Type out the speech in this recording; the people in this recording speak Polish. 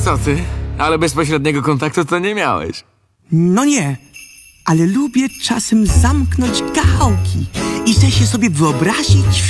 Co ty? Ale bezpośredniego kontaktu to nie miałeś. No nie, ale lubię czasem zamknąć gałki i chcę się sobie wyobrazić